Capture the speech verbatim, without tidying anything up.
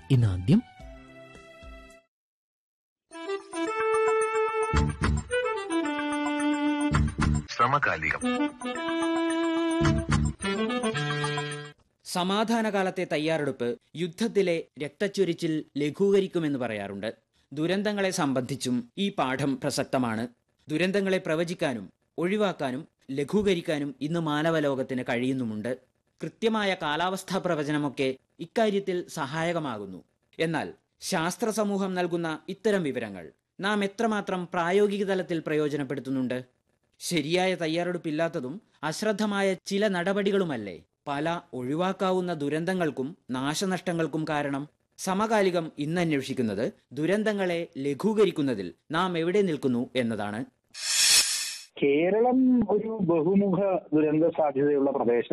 ഇന്നാദ്യം സമകാലികം. സമാധാനകാലത്തെ തയ്യാറെടുപ്പ് യുദ്ധത്തിലെ രക്തച്ചൊരിച്ചിൽ ലഘൂകരിക്കുമെന്ന് പറയാറുണ്ട്. ദുരന്തങ്ങളെ സംബന്ധിച്ചും ഈ പാഠം പ്രസക്തമാണ്. ദുരന്തങ്ങളെ പ്രവചിക്കാനും ഒഴിവാക്കാനും ലഘൂകരിക്കാനും ഇന്ന് മാനവലോകത്തിന് കഴിയുന്നുമുണ്ട്. കൃത്യമായ കാലാവസ്ഥാ പ്രവചനമൊക്കെ ഇക്കാര്യത്തിൽ സഹായകമാകുന്നു. എന്നാൽ ശാസ്ത്ര സമൂഹം നൽകുന്ന ഇത്തരം വിവരങ്ങൾ നാം എത്രമാത്രം പ്രായോഗിക തലത്തിൽ പ്രയോജനപ്പെടുത്തുന്നുണ്ട്? ശരിയായ തയ്യാറെടുപ്പില്ലാത്തതും അശ്രദ്ധമായ ചില നടപടികളുമല്ലേ പല ഒഴിവാക്കാവുന്ന ദുരന്തങ്ങൾക്കും നാശനഷ്ടങ്ങൾക്കും കാരണം? സമകാലികം ഇന്ന് അന്വേഷിക്കുന്നത് ദുരന്തങ്ങളെ ലഘൂകരിക്കുന്നതിൽ നാം എവിടെ നിൽക്കുന്നു എന്നതാണ്. കേരളം ഒരു ബഹുമുഖ ദുരന്ത സാധ്യതയുള്ള പ്രദേശം